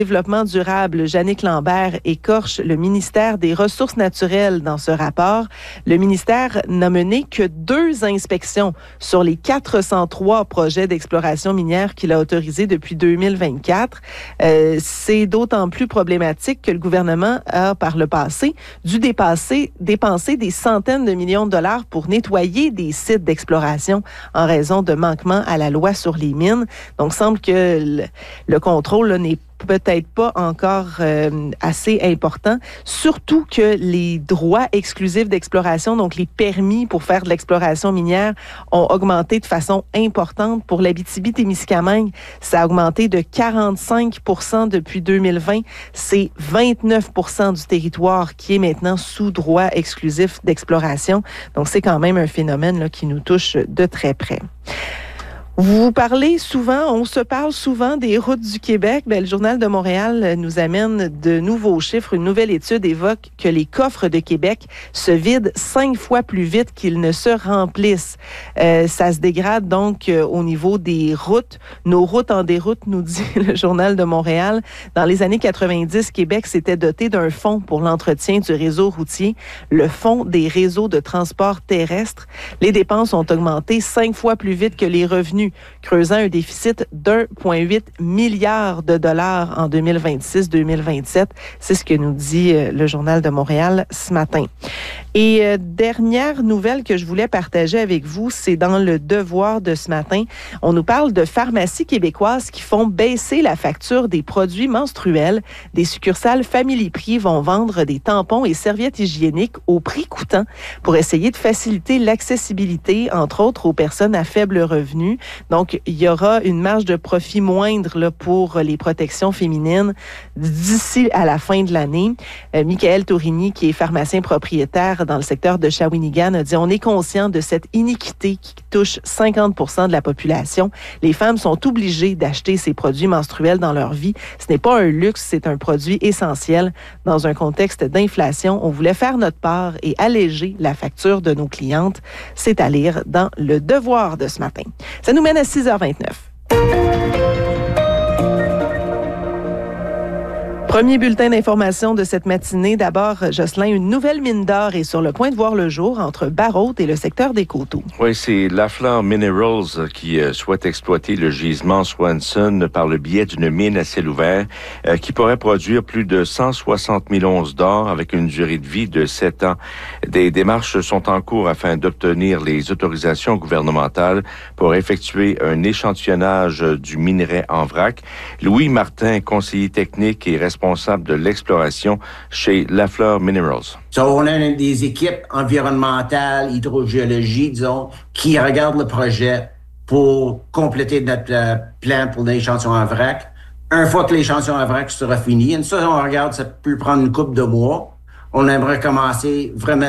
Développement durable, Jannick Lambert, écorche le ministère des Ressources naturelles dans ce rapport. Le ministère n'a mené que 2 inspections sur les 403 projets d'exploration minière qu'il a autorisés depuis 2024. C'est d'autant plus problématique que le gouvernement a, par le passé, dû dépenser des centaines de millions de dollars pour nettoyer des sites d'exploration en raison de manquements à la loi sur les mines. Donc, semble que le contrôle là, n'est peut-être pas encore assez important, surtout que les droits exclusifs d'exploration, donc les permis pour faire de l'exploration minière, ont augmenté de façon importante. Pour l'Abitibi-Témiscamingue, ça a augmenté de 45% depuis 2020. C'est 29% du territoire qui est maintenant sous droit exclusif d'exploration. Donc, c'est quand même un phénomène là, qui nous touche de très près. On se parle souvent des routes du Québec. Le Journal de Montréal nous amène de nouveaux chiffres. Une nouvelle étude évoque que les coffres de Québec se vident 5 fois plus vite qu'ils ne se remplissent. Ça se dégrade donc au niveau des routes. Nos routes en déroute, nous dit le Journal de Montréal. Dans les années 90, Québec s'était doté d'un fonds pour l'entretien du réseau routier, le Fonds des réseaux de transport terrestre. Les dépenses ont augmenté 5 fois plus vite que les revenus, creusant un déficit d'1,8 milliard de dollars en 2026-2027. C'est ce que nous dit le Journal de Montréal ce matin. Et dernière nouvelle que je voulais partager avec vous, c'est dans le Devoir de ce matin. On nous parle de pharmacies québécoises qui font baisser la facture des produits menstruels. Des succursales Family Prix vont vendre des tampons et serviettes hygiéniques au prix coûtant pour essayer de faciliter l'accessibilité, entre autres, aux personnes à faible revenu. Donc, il y aura une marge de profit moindre là, pour les protections féminines d'ici à la fin de l'année. Michael Tourigny, qui est pharmacien propriétaire dans le secteur de Shawinigan, a dit « On est conscient de cette iniquité qui touche 50% de la population. Les femmes sont obligées d'acheter ces produits menstruels dans leur vie. Ce n'est pas un luxe, c'est un produit essentiel. Dans un contexte d'inflation, on voulait faire notre part et alléger la facture de nos clientes. » C'est à lire dans Le Devoir de ce matin. Ça nous mène à 6h29. Premier bulletin d'information de cette matinée. D'abord, Jocelyn, une nouvelle mine d'or est sur le point de voir le jour entre Barrault et le secteur des Coteaux. Oui, c'est Lafleur Minerals qui souhaite exploiter le gisement Swanson par le biais d'une mine à ciel ouvert qui pourrait produire plus de 160 000 onces d'or avec une durée de vie de 7 ans. Des démarches sont en cours afin d'obtenir les autorisations gouvernementales pour effectuer un échantillonnage du minerai en vrac. Louis Martin, conseiller technique et responsable de l'exploration chez Lafleur Minerals. On a des équipes environnementales, hydrogéologie, disons, qui regardent le projet pour compléter notre plan pour l'échantillon en vrac. Une fois que l'échantillon en vrac sera fini, ça, on regarde, ça peut prendre une couple de mois. On aimerait commencer vraiment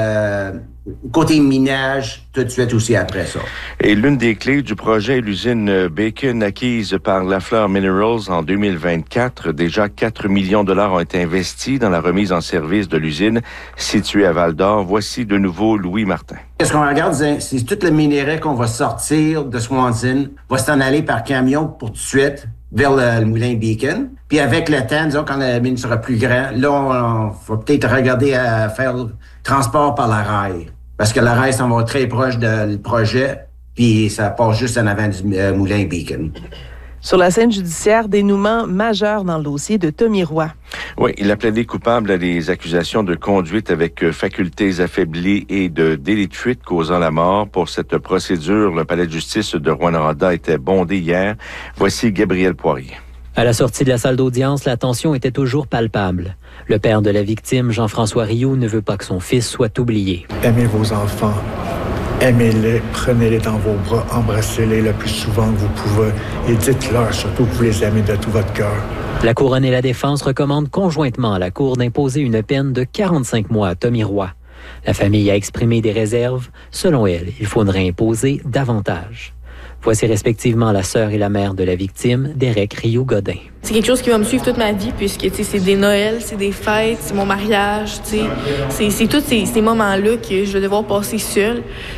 le côté minage tout de suite aussi après ça. Et l'une des clés du projet est l'usine Bacon acquise par Lafleur Minerals en 2024. Déjà 4 millions de dollars ont été investis dans la remise en service de l'usine située à Val-d'Or. Voici de nouveau Louis Martin. Ce qu'on regarde, c'est tout le minerai qu'on va sortir de Swanson, va s'en aller par camion pour tout de suite vers le moulin Bacon. Puis avec le temps, disons, quand la mine sera plus grande, là, on va peut-être regarder à faire le transport par la rail. Parce que la rail s'en va très proche du projet, puis ça passe juste en avant du moulin Bacon. Sur la scène judiciaire, dénouement majeur dans le dossier de Tommy Roy. Oui, il a plaidé coupable à des accusations de conduite avec facultés affaiblies et de délit de fuite causant la mort. Pour cette procédure, le palais de justice de Rouyn-Noranda était bondé hier. Voici Gabriel Poirier. À la sortie de la salle d'audience, la tension était toujours palpable. Le père de la victime, Jean-François Rioux, ne veut pas que son fils soit oublié. Aimez vos enfants. Aimez-les, prenez-les dans vos bras, embrassez-les le plus souvent que vous pouvez et dites-leur surtout que vous les aimez de tout votre cœur. La Couronne et la Défense recommandent conjointement à la Cour d'imposer une peine de 45 mois à Tommy Roy. La famille a exprimé des réserves. Selon elle, il faudrait imposer davantage. Voici respectivement la sœur et la mère de la victime, Derek Rioux-Godin. C'est quelque chose qui va me suivre toute ma vie, puisque c'est des Noëls, c'est des fêtes, c'est mon mariage, c'est tous ces moments-là que je vais devoir passer seule.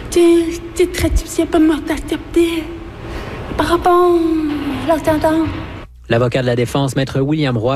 C'est très difficile pour moi d'accepter par rapport à l'entendant. L'avocat de la défense, Maître William Roy,